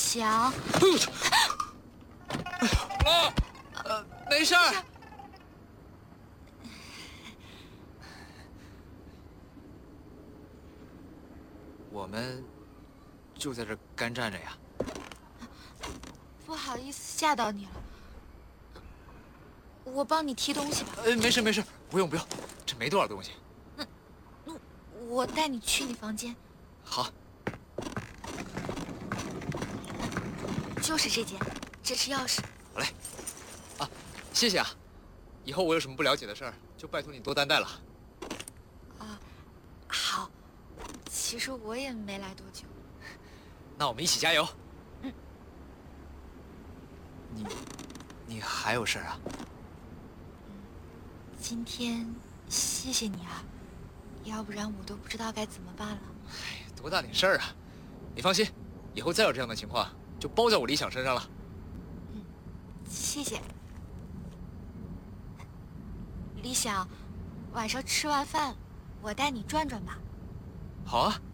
翔， 没事儿。我们就在这干站着呀。 不好意思吓到你了，我帮你提东西吧。 没事没事，不用不用，这没多少东西。 我带你去你房间。 好。 就是这间，这是钥匙。 好嘞。啊，谢谢啊。以后我有什么不了解的事儿，就拜托你多担待了。 好。其实我也没来多久。 那我们一起加油。 嗯。 你还有事儿啊？ 今天谢谢你啊，要不然我都不知道该怎么办了。 哎，多大点事儿啊！你放心，以后再有这样的情况，就包在我理想身上了。 谢谢。理想，晚上吃完饭，我带你转转吧。 好啊。